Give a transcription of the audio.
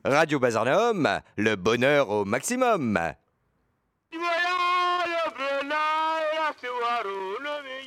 Radio Bazarnaum, le bonheur au maximum. Voilà le bonheur, la soirée, le